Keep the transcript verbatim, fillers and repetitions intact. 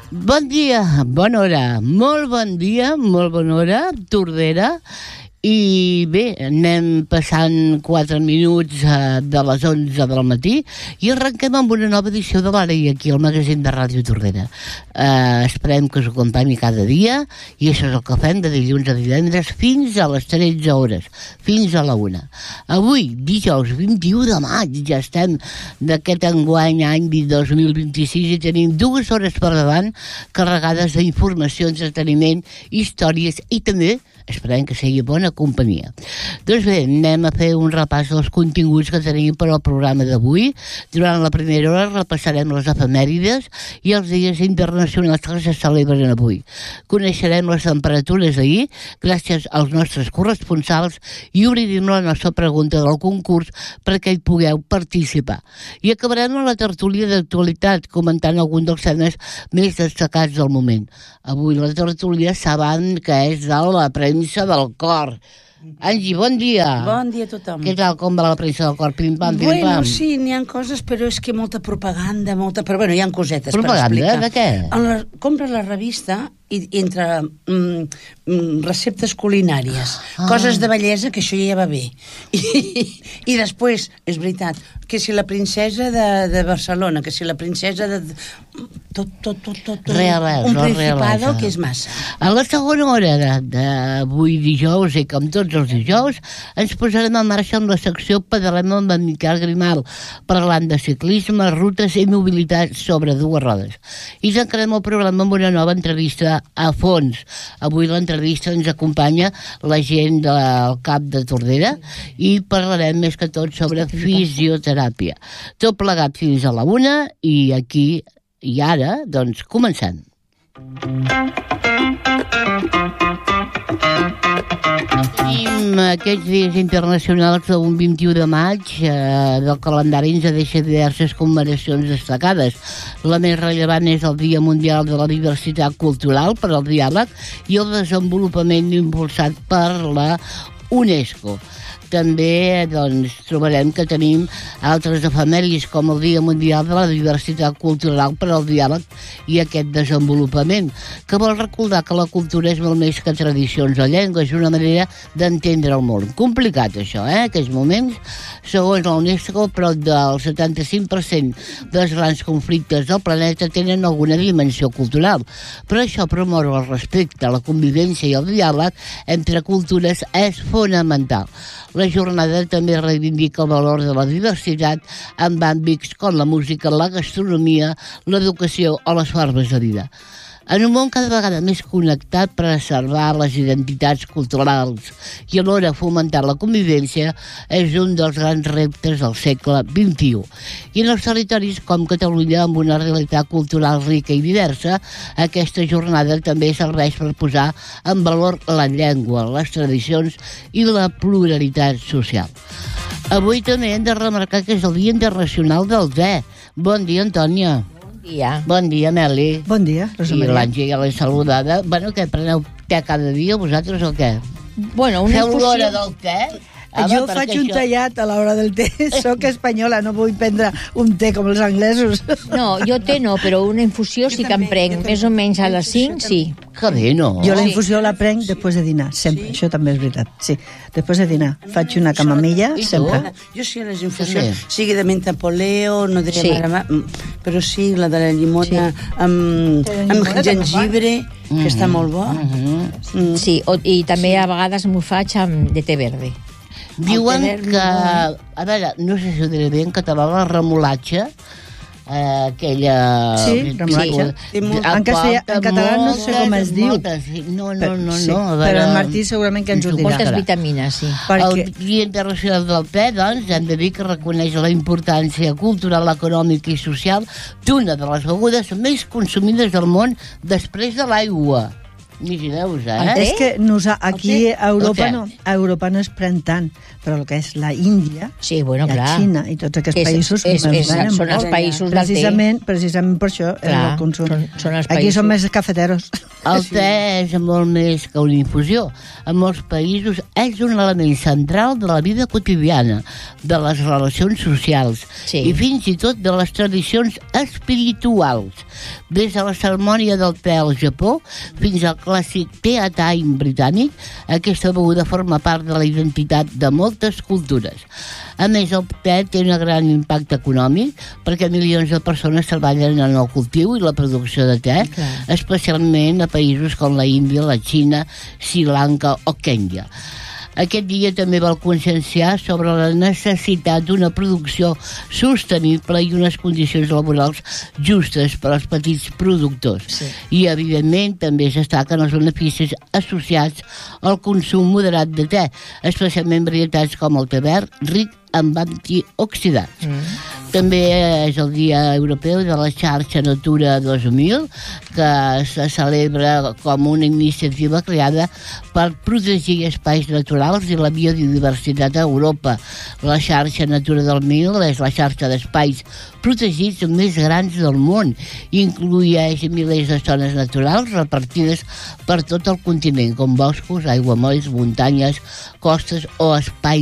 Bon dia, bona hora, molt bon dia, molt bona hora, Tordera. I bé, anem passant quatre minuts eh, de les onze del matí i arrenquem amb una nova edició de l'Ara i aquí al magazín de Ràdio Tordera. Eh, esperem que us acompanyi cada dia i això és el que fem de dilluns a divendres fins a les tretze hores, fins a la una. Avui, dijous vint-i-u de maig, ja estem d'aquest enguany any dos mil vint-i-sis i tenim dues hores per davant carregades d'informació, entreteniment, històries i també esperem que sigui bona companyia. Doncs bé, anem a fer un repàs dels continguts que tenim per al programa d'avui. Durant la primera hora repassarem les efemèrides i els dies internacionals que se celebren avui. Coneixerem les temperatures d'ahir gràcies als nostres corresponsals i obrirem la nostra pregunta del concurs perquè hi pugueu participar. I acabarem amb la tertúlia d'actualitat comentant algun dels temes més destacats del moment. Avui la tertúlia saben que és de la premsa del cor. Angie, bon dia. Bon dia a tothom. Què tal, com va la premsa del cor? Pim-pam, pim-pam. Bueno, sí, n'hi ha coses, però és que molta propaganda, molta... Però bueno, hi ha cosetes propaganda, per explicar. De què? En la, compres la revista i, i entre mm, mm, receptes culinàries, ah. coses de bellesa, que això ja va bé. I, i després, és veritat, que si la princesa de, de Barcelona, que si la princesa de... Tot, tot, tot, tot, tot realesa, un principado realesa. Que és massa. A la segona hora d'avui dijous, i com tots els dijous, ens posarem en marxa amb la secció Pedalem amb en Miquel Grimal, parlant de ciclisme, rutes i mobilitat sobre dues rodes. I tancarem el programa amb una nova entrevista a fons. Avui l'entrevista ens acompanya la gent del CAP de Tordera i parlarem més que tot sobre fisioteràpia. Tot plegat fins a la una i aquí i ara, doncs, comencem. Tenim aquests dies internacionals d'un vint-i-u de maig eh, del calendari ens deixa diverses commemoracions destacades. La més rellevant és el Dia Mundial de la Diversitat Cultural per al Diàleg i el desenvolupament impulsat per la UNESCO. També doncs, trobarem que tenim altres efemèrides com el Dia Mundial de la Diversitat Cultural per al Diàleg i aquest desenvolupament, que vol recordar que la cultura és molt més que tradicions o llengua, és una manera d'entendre el món. Complicat això, eh? Aquests moments, segons la UNESCO, prop del setanta-cinc per cent dels grans conflictes del planeta tenen alguna dimensió cultural, però això promoure el respecte, la convivència i el diàleg entre cultures és fonamental. La jornada també reivindica el valor de la diversitat en àmbits com la música, la gastronomia, l'educació o les formes de vida. En un món cada vegada més connectat, preservar les identitats culturals i alhora fomentar la convivència és un dels grans reptes del segle vint-i-u. I en els territoris com Catalunya, amb una realitat cultural rica i diversa, aquesta jornada també serveix per posar en valor la llengua, les tradicions i la pluralitat social. Avui també hem de remarcar que és el Dia Internacional del Te. Bon dia, Antònia. Dia. Bon dia, Meli. Bon dia, Rosa Maria. I l'Àngel ja l'he saludada. Bueno, què, preneu te cada dia vosaltres o què? Bueno, una Feu infusió... l'hora del te? Home, jo faig un això... tallat a l'hora del te. Soc espanyola, no vull prendre un te com els anglesos. No, jo te no, però una infusió sí que em prenc. Més o menys a les cinc, sí. Que bé, no? Jo la infusió la prenc després de dinar, sempre. Sí? Això també és veritat, sí. Després de dinar. Faig una camamilla, sempre. Jo sí, les infusions, sigui de menta poleo, no diré sí. mare, però sí, la de la llimona sí. amb, amb gengibre, que mm-hmm. està molt bo. Mm-hmm. Mm. Sí, o, i també a vegades m'ho faig amb de te verde. Diuen que, a veure, no sé si ho diré bé en català, la remolatxa, eh, aquella... Sí, remolatxa. Sí. En, castellà, en català no sé com es diu. Moltes, no, no, no. Sí, no veure, però el Martí segurament que ens ho dirà. Moltes vitamines, sí. Perquè... El Dia Internacional del Te, doncs, hem de dir que reconeix la importància cultural, econòmica i social d'una de les begudes més consumides del món després de l'aigua. Imagineu-vos, eh? És que nosa, aquí a Europa no, a Europa no es pren tant, però el que és la Índia, sí, bueno, la clar. Xina i tots aquests és, països és, és, són molt. els països precisament, del te. Precisament per això clar, és el consum. Són, són els aquí són més cafeteros. El te és molt més que una infusió. En molts països és un element central de la vida quotidiana, de les relacions socials sí. i fins i tot de les tradicions espirituals. Des de la cerimònia del te al Japó fins al clàssic Tea Time britànic, aquesta beguda forma part de la identitat de moltes cultures. A més, el te té un gran impacte econòmic perquè milions de persones treballen en el cultiu i la producció de te, Clar. especialment a països com la Índia, la Xina, Sri Lanka o Kenya. Aquest dia també vol conscienciar sobre la necessitat d'una producció sostenible i unes condicions laborals justes per als petits productors. Sí. I, evidentment, també es destaquen els beneficis associats al consum moderat de te, especialment varietats com el te verd, ric amb antioxidants. Mm. També és el Dia Europeu de la Xarxa Natura dos mil, que se celebra com una iniciativa creada per protegir espais naturals i la biodiversitat a Europa. La Xarxa Natura dos mil és la xarxa d'espais protegits més grans del món. Inclueix milers de zones naturals repartides per tot el continent, com boscos, aiguamolls, muntanyes, costes o espais